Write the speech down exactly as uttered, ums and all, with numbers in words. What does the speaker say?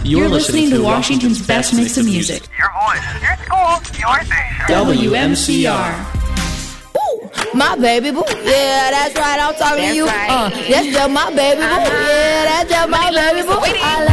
You're, You're listening, listening to Washington's best mix of music. Your voice, your school, your station. W M C R. Ooh, my baby boo. Yeah, that's right. I'm talking that's to you. Right. Uh, that's just my baby boo. Uh-huh. Yeah, that's just my baby boo. I love